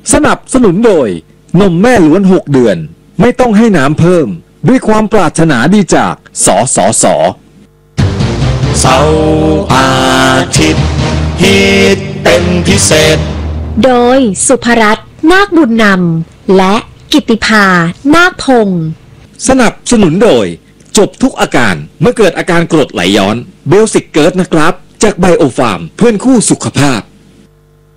สนับสนุนโดยนมแม่ล้วน6 เดือนไม่ต้องให้น้ำเพิ่มด้วยความปรารถนาดีจากสสส. เสาร์อาทิตย์ฮิตเป็นพิเศษโดยสุภรัตน์นาคบุญนำและกิตติภานาคพงศ์สนับสนุนโดยจบทุกอาการเมื่อเกิดอาการกรดไหลย้อนเบลสิกเกิร์ตนะครับจากไบโอฟาร์มเพื่อนคู่สุขภาพ